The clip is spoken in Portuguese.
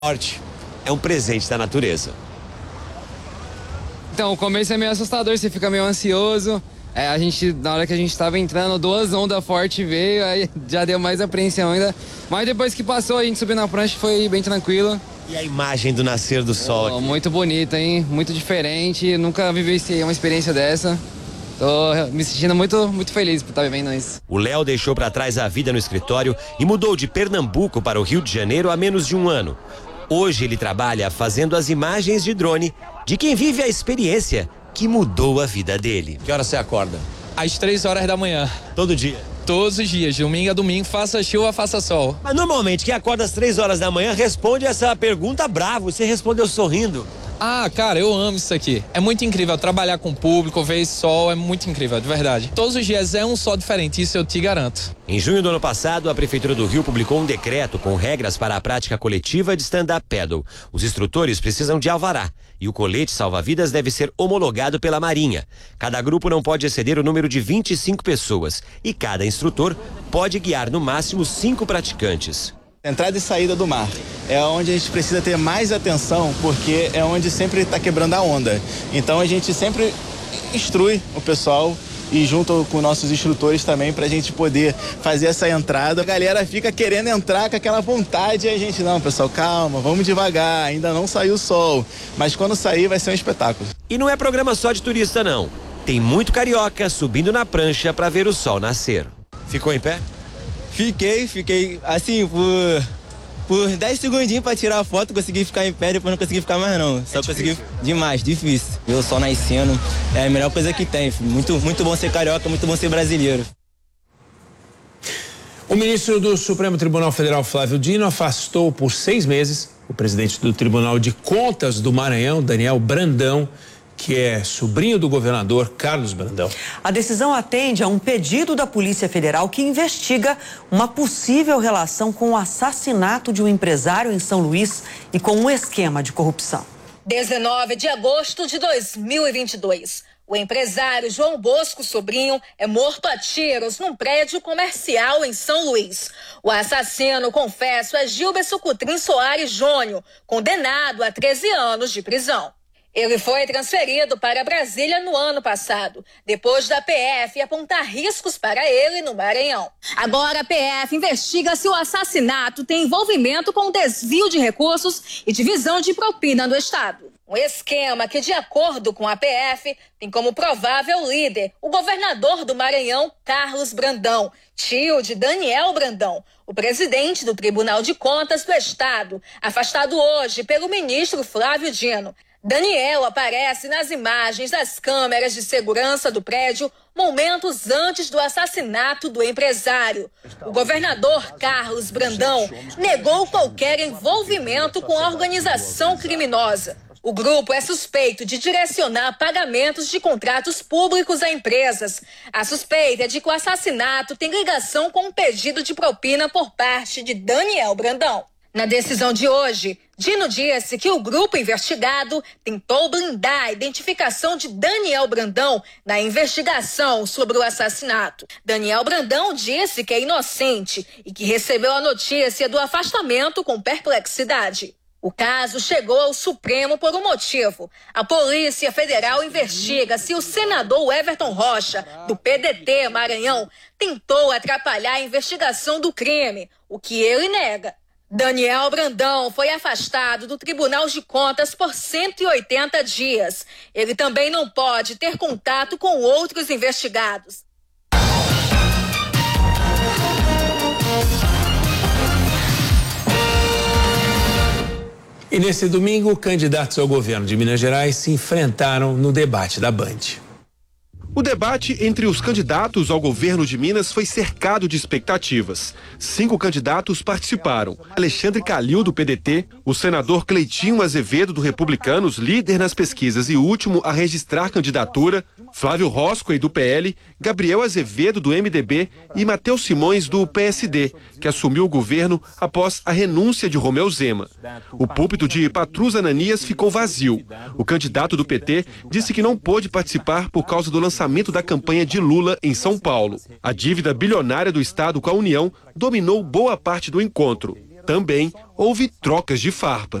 Morte é um presente da natureza. Então, o começo é meio assustador, você fica meio ansioso. Na hora que a gente tava entrando, 2 ondas fortes veio, aí já deu mais apreensão ainda. Mas depois que passou, a gente subiu na prancha, foi bem tranquilo. E a imagem do nascer do sol aqui? Muito bonita, hein? Muito diferente, nunca vivenciei uma experiência dessa. Tô me sentindo muito feliz por estar vivendo isso. O Léo deixou para trás a vida no escritório e mudou de Pernambuco para o Rio de Janeiro há menos de um ano. Hoje ele trabalha fazendo as imagens de drone de quem vive a experiência que mudou a vida dele. Que hora você acorda? Às 3 horas da manhã. Todo dia? Todos os dias, domingo a domingo, faça chuva, faça sol. Mas normalmente quem acorda às 3 horas da manhã responde essa pergunta bravo. Você respondeu sorrindo. Ah, cara, eu amo isso aqui. É muito incrível trabalhar com o público, ver esse sol, é muito incrível, de verdade. Todos os dias é um sol diferente, isso eu te garanto. Em junho do ano passado, a Prefeitura do Rio publicou um decreto com regras para a prática coletiva de stand-up paddle. Os instrutores precisam de alvará e o colete salva-vidas deve ser homologado pela Marinha. Cada grupo não pode exceder o número de 25 pessoas e cada instrutor pode guiar no máximo 5 praticantes. Entrada e saída do mar é onde a gente precisa ter mais atenção, porque é onde sempre está quebrando a onda. Então a gente sempre instrui o pessoal e junto com nossos instrutores também para a gente poder fazer essa entrada. A galera fica querendo entrar com aquela vontade e a gente, não, pessoal, calma, vamos devagar, ainda não saiu o sol, mas quando sair vai ser um espetáculo. E não é programa só de turista, não. Tem muito carioca subindo na prancha para ver o sol nascer. Ficou em pé? Fiquei assim por 10 segundinhos pra tirar a foto, consegui ficar em pé, depois não consegui ficar mais não. Só consegui demais, difícil. Ver o sol nascendo é a melhor coisa que tem, filho. Muito bom ser carioca, muito bom ser brasileiro. O ministro do Supremo Tribunal Federal, Flávio Dino, afastou por 6 meses o presidente do Tribunal de Contas do Maranhão, Daniel Brandão, que é sobrinho do governador Carlos Brandão. A decisão atende a um pedido da Polícia Federal que investiga uma possível relação com o assassinato de um empresário em São Luís e com um esquema de corrupção. 19 de agosto de 2022. O empresário João Bosco Sobrinho é morto a tiros num prédio comercial em São Luís. O assassino, confesso, é Gilberto Cutrim Soares Júnior, condenado a 13 anos de prisão. Ele foi transferido para Brasília no ano passado, depois da PF apontar riscos para ele no Maranhão. Agora a PF investiga se o assassinato tem envolvimento com desvio de recursos e divisão de propina no estado. Um esquema que, de acordo com a PF, tem como provável líder o governador do Maranhão, Carlos Brandão, tio de Daniel Brandão, o presidente do Tribunal de Contas do Estado, afastado hoje pelo ministro Flávio Dino. Daniel aparece nas imagens das câmeras de segurança do prédio momentos antes do assassinato do empresário. O governador Carlos Brandão negou qualquer envolvimento com a organização criminosa. O grupo é suspeito de direcionar pagamentos de contratos públicos a empresas. A suspeita é de que o assassinato tem ligação com um pedido de propina por parte de Daniel Brandão. Na decisão de hoje, Dino disse que o grupo investigado tentou blindar a identificação de Daniel Brandão na investigação sobre o assassinato. Daniel Brandão disse que é inocente e que recebeu a notícia do afastamento com perplexidade. O caso chegou ao Supremo por um motivo. A Polícia Federal investiga se o senador Everton Rocha, do PDT Maranhão, tentou atrapalhar a investigação do crime, o que ele nega. Daniel Brandão foi afastado do Tribunal de Contas por 180 dias. Ele também não pode ter contato com outros investigados. E nesse domingo, candidatos ao governo de Minas Gerais se enfrentaram no debate da Band. O debate entre os candidatos ao governo de Minas foi cercado de expectativas. 5 candidatos participaram. Alexandre Calil, do PDT, o senador Cleitinho Azevedo, do Republicanos, líder nas pesquisas e último a registrar candidatura, Flávio Roscoe, do PL, Gabriel Azevedo, do MDB e Matheus Simões, do PSD, que assumiu o governo após a renúncia de Romeu Zema. O púlpito de Patrus Ananias ficou vazio. O candidato do PT disse que não pôde participar por causa do lançamento da campanha de Lula em São Paulo. A dívida bilionária do Estado com a União dominou boa parte do encontro. Também houve trocas de farpas.